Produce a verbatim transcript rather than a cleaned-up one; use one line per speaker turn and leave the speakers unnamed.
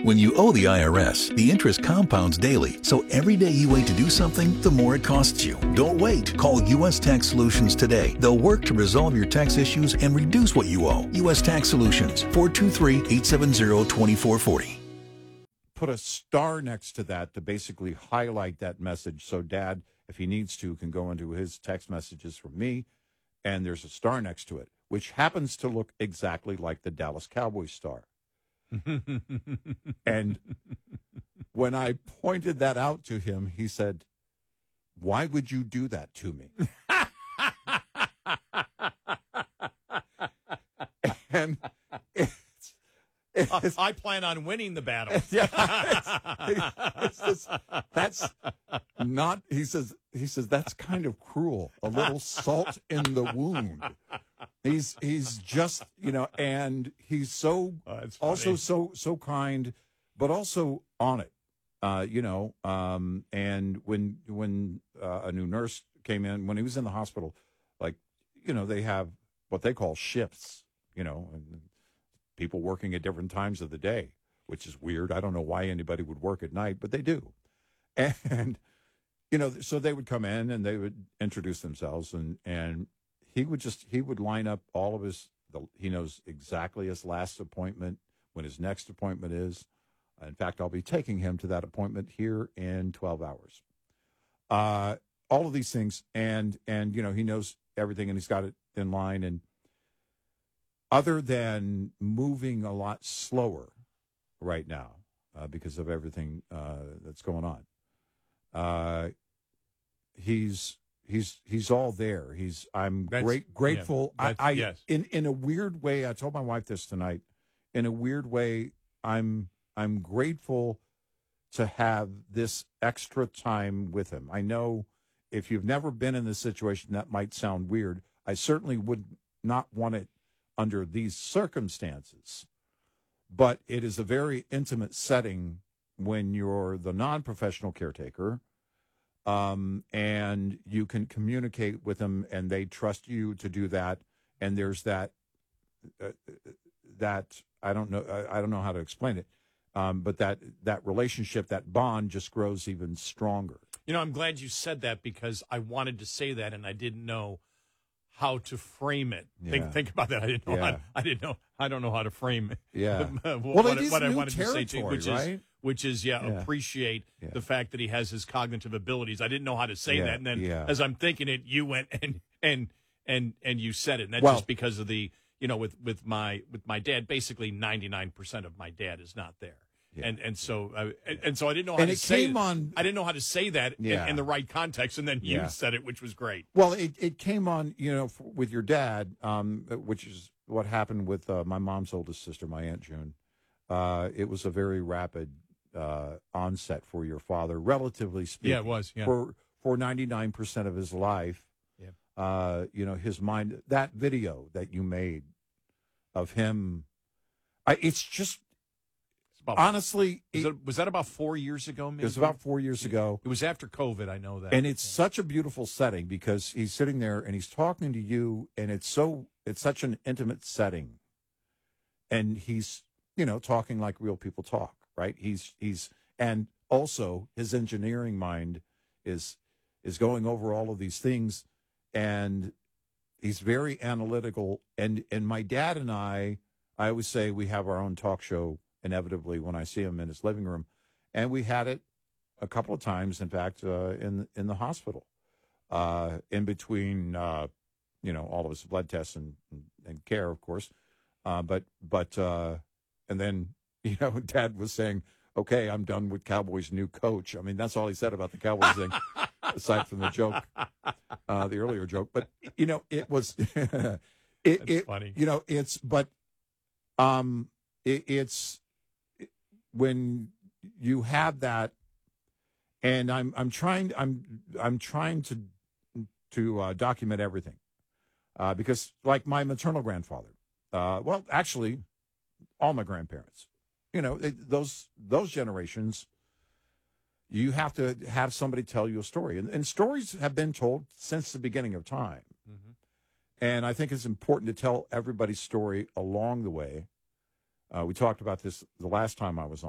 When you owe the I R S, the interest compounds daily, so every day you wait to do something, the more it costs you. Don't wait. Call U S Tax Solutions today. They'll work to resolve your tax issues and reduce what you owe. U S Tax Solutions, four two three, eight seven zero, two four four zero.
Put a star next to that to basically highlight that message so Dad, if he needs to, can go into his text messages from me, and there's a star next to it, which happens to look exactly like the Dallas Cowboys star. And when I pointed that out to him, he said, "Why would you do that to me?" And it's, it's,
I plan on winning the battle.
Yeah, it's, it's just, that's not. He says. He says that's kind of cruel. A little salt in the wound. He's he's just you know, and he's so
Oh, that's
also
funny.
so so kind, but also on it. Uh, you know, um, and when when uh, a new nurse came in, when he was in the hospital, like you know, they have what they call shifts. You know, and people working at different times of the day, which is weird. I don't know why anybody would work at night, but they do. And you know, so they would come in and they would introduce themselves, and and he would just he would line up all of his. The, he knows exactly his last appointment, when his next appointment is. In fact, I'll be taking him to that appointment here in twelve hours. Uh, all of these things, and and you know, he knows everything, and he's got it in line. And other than moving a lot slower right now uh, because of everything uh, that's going on, uh, he's he's he's all there. He's I'm
That's-
great grateful.
yeah,
I,
that's-
I
yes.
in in a weird way. I told my wife this tonight. In a weird way, I'm I'm grateful to have this extra time with him. I know if you've never been in this situation, that might sound weird. I certainly would not want it under these circumstances, but it is a very intimate setting when you're the non-professional caretaker, um, and you can communicate with them, and they trust you to do that. And there's that uh, that I don't know I, I don't know how to explain it, um, but that that relationship, that bond, just grows even stronger.
You know, I'm glad you said that because I wanted to say that and I didn't know how to frame it.
Yeah.
Think think about that. I didn't know.
Yeah.
How, I didn't know. I don't know how to frame it.
Yeah.
what,
Well, it
what,
is
what I
new
wanted to say to you,
territory,
which
right?
is which is yeah,
Yeah.
appreciate
Yeah.
the fact that he has his cognitive abilities. I didn't know how to say
Yeah,
that, and then
yeah.
as I'm thinking it, you went and and and and you said it. And that's
Well-
just because of the you know with with my with my dad. Basically, ninety-nine percent of my dad is not there.
Yeah.
And and so uh, and, and so I didn't know how
And
to
it
say
came on-
I didn't know how to say that
Yeah.
in, in the right context, and then you
Yeah.
said it, which was great.
Well, it, it came on, you know, f with your dad, um, which is what happened with uh, my mom's oldest sister, my Aunt June. Uh, it was a very rapid uh, onset for your father, relatively speaking.
Yeah, it was, yeah.
For for ninety-nine percent of his life,
Yeah.
uh, you know, his mind, that video that you made of him, I, it's just,
It's about,
honestly,
was,
it,
that, was that about four years ago? Maybe?
it was about four years ago.
It was after COVID. I know that.
And it's such a beautiful setting because he's sitting there and he's talking to you, and it's so it's such an intimate setting. And he's, you know, talking like real people talk, right? He's he's and also his engineering mind is is going over all of these things, and he's very analytical. And and my dad and I, I always say we have our own talk show inevitably when I see him in his living room, and we had it a couple of times, in fact, uh, in in the hospital, uh, in between, uh, you know, all of his blood tests and, and, and care, of course. Uh, but but uh, and then you know, Dad was saying, "Okay, I'm done with Cowboys' new coach." I mean, that's all he said about the Cowboys thing, aside from the joke, uh, the earlier joke. But you know, it was it, it
funny.
You know, it's but um, it, it's when you have that. And I'm I'm trying I'm I'm trying to to uh, document everything uh, because like my maternal grandfather, uh, well actually, all my grandparents, you know it, those those generations, you have to have somebody tell you a story, and, and stories have been told since the beginning of time,
Mhm.
and I think it's important to tell everybody's story along the way. Uh, we talked about this the last time I was on.